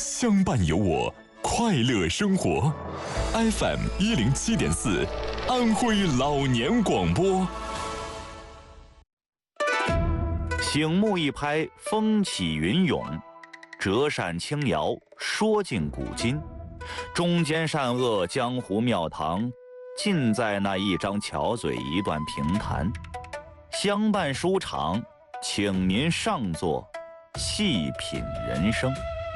相伴有我，快乐生活。FM 107.4，安徽老年广播。 醒目一拍，风起云涌；折扇轻摇，说尽古今。中间善恶，江湖庙堂，尽在那一张巧嘴，一段评弹。相伴书场，请您上座，细品人生。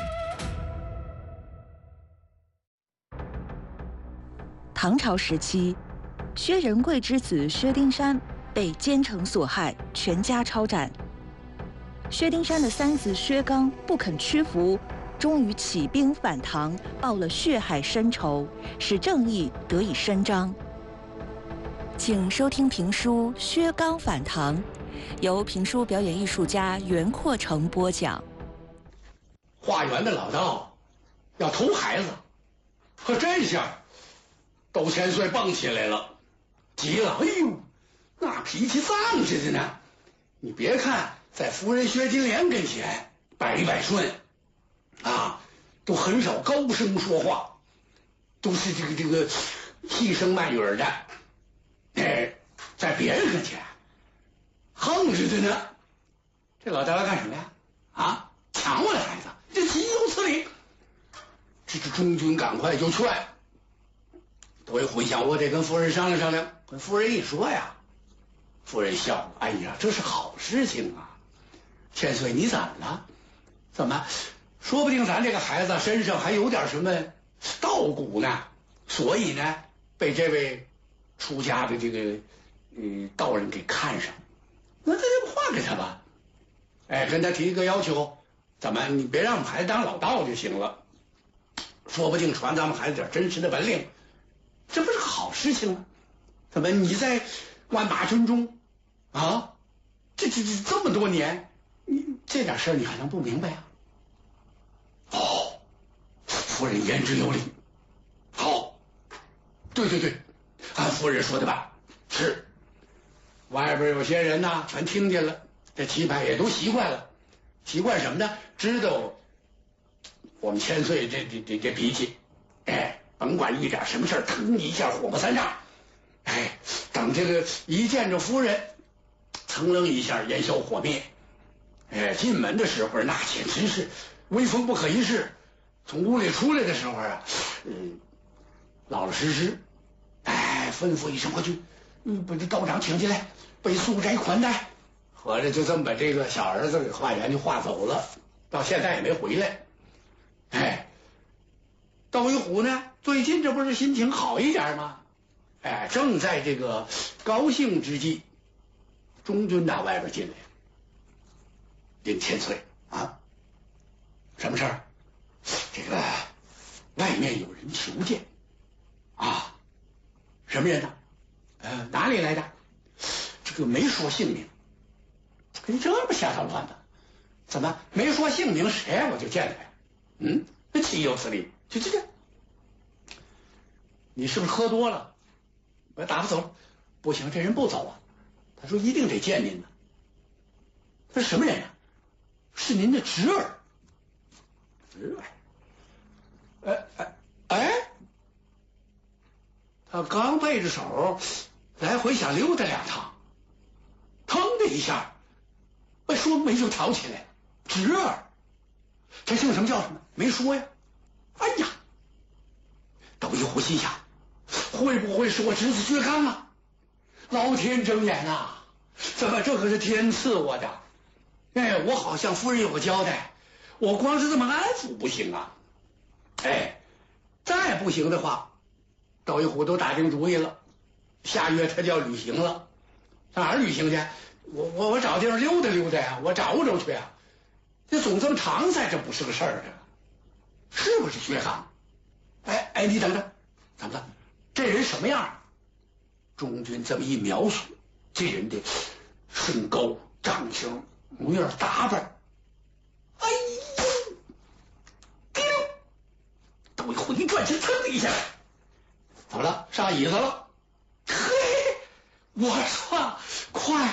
唐朝时期，薛仁贵之子薛丁山被奸臣所害，全家抄斩。薛丁山的三子薛刚不肯屈服，终于起兵反唐，报了血海深仇，使正义得以伸张。请收听评书《薛刚反唐》，由评书表演艺术家袁阔成播讲。 花园的老道要偷孩子，可这下窦千岁蹦起来了，急了，哎呦，那脾气丧似的呢。你别看在夫人薛金莲跟前百依百顺啊，都很少高声说话，都是这个细声慢语的。在别人跟前横着的呢。这老道要干什么呀？啊，抢我的孩子，这岂有此理！这中军赶快就劝。窦一虎想，我得跟夫人商量商量。跟夫人一说呀，夫人笑了，哎呀，这是好事情啊！千岁，你怎么了？怎么？说不定咱这个孩子身上还有点什么道骨呢，所以呢，被这位出家的这个道人给看上。那咱就换给他吧，跟他提一个要求，怎么？你别让我们孩子当老道就行了，说不定传咱们孩子点真实的本领，这不是好事情吗？怎么你在万马军中啊，这么多年，你这点事儿你还能不明白呀？哦，夫人言之有理。好，对，按夫人说的办。是，外边有些人呐，全听见了，这棋牌也都习惯了。习惯什么呢？知道我们千岁这脾气，甭管一点什么事儿，腾一下火冒三丈。等这个一见着夫人，噌楞一下烟消火灭。进门的时候那简直是威风不可一世。从屋里出来的时候啊，老老实实，吩咐一声回去，把这道长请进来，备素斋款待。合着就这么把这个小儿子给化缘就化走了，到现在也没回来。窦一虎呢，最近这不是心情好一点吗？正在这个高兴之际，中军打外边进来，领千岁啊，什么事儿？这个外面有人求见啊，什么人呢？哪里来的？这个没说姓名。你这不瞎捣乱的？怎么没说姓名谁我就见他呀？那岂有此理！这，你是不是喝多了？我打发走了。不行，这人不走啊。他说一定得见您呢。他是什么人啊？是您的侄儿。侄儿？他刚背着手来回想溜达两趟，腾的一下，说没就挑起来了。侄儿，他姓什么叫什么？没说呀。哎呀，窦一虎心想，会不会是我侄子薛刚啊？老天睁眼啊！怎么这可是天赐我的？我好像夫人有个交代，我光是这么安抚不行啊。再不行的话，窦一虎都打定主意了，下月他就要旅行了。上哪儿旅行去？我找地方溜达溜达呀，我找找去啊。这总这么常在，这不是个事儿啊。是不是薛刚？你等等，怎么了？这人什么样？中军这么一描述，这人的身高、长相、模样、打扮，丢！窦一虎一转身，腾的一下，怎么了？上椅子了？嘿，我说快！